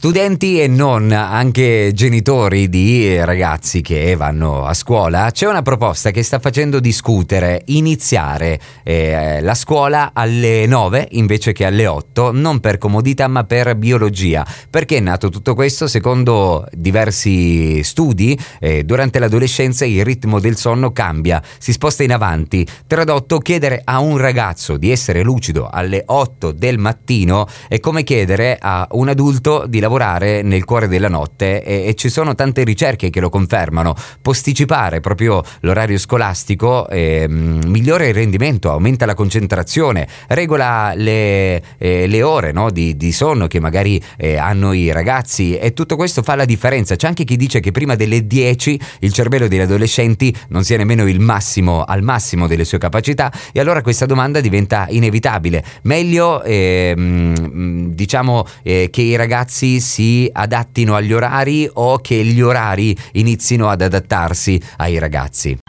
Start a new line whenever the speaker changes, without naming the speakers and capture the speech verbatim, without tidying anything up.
studenti e non, anche genitori di ragazzi che vanno a scuola, c'è una proposta che sta facendo discutere: iniziare eh, la scuola alle nove invece che alle otto, non per comodità ma per biologia. Perché è nato tutto questo? Secondo diversi studi, eh, durante l'adolescenza il ritmo del sonno cambia, si sposta in avanti. Tradotto, chiedere a un ragazzo di essere lucido alle otto del mattino è come chiedere a un adulto di lavorare nel cuore della notte, e, e ci sono tante ricerche che lo confermano. Posticipare proprio l'orario scolastico eh, migliora il rendimento, aumenta la concentrazione, regola le, eh, le ore no, di, di sonno che magari eh, hanno i ragazzi, e tutto questo fa la differenza. C'è anche chi dice che prima delle dieci il cervello degli adolescenti non sia nemmeno il massimo, al massimo delle sue capacità, e allora questa domanda diventa inevitabile. Meglio eh, diciamo eh, che i ragazzi si adattino agli orari o che gli orari inizino ad adattarsi ai ragazzi?